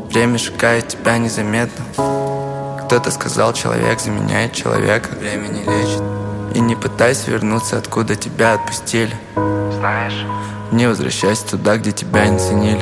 Время шагает тебя незаметно. Кто-то сказал, человек заменяет человека. Время не лечит. И не пытайся вернуться, откуда тебя отпустили. Знаешь, Не возвращайся туда, где тебя не ценили.